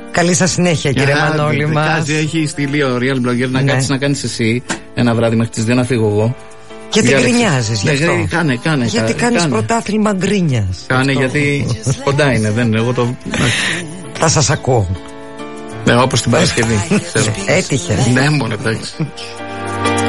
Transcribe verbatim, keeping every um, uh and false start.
Καλή σας συνέχεια, κύριε Α, Μανώλη μας. Κάτι έχει στείλει ο Real Blogger να Ναι. κάτσεις να κάνεις εσύ ένα βράδυ μέχρι τις δύο να φύγω εγώ. Γιατί Διάλεξε. γκρινιάζεις γι' Ναι, αυτό? Κάνε, κάνε. Γιατί κα- κάνεις κάνε. πρωτάθλημα γκρίνιας. Κάνε γιατί κοντά είναι, δεν είναι. Εγώ το. Θα σας ακούω. Ναι, όπως την Παρασκευή. ξέρω. Έτυχε. Ναι, μόνο εντάξει.